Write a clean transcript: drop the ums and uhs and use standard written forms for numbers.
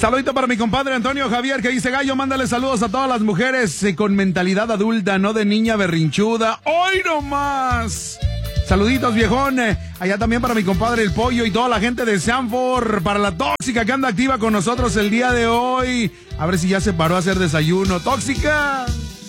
Saludito para mi compadre Antonio Javier, que dice: Gallo, mándale saludos a todas las mujeres con mentalidad adulta, no de niña berrinchuda. ¡Hoy no más! Saluditos, viejón. Allá también para mi compadre El Pollo y toda la gente de Sanford, para la tóxica que anda activa con nosotros el día de hoy. A ver si ya se paró a hacer desayuno. ¡Tóxica!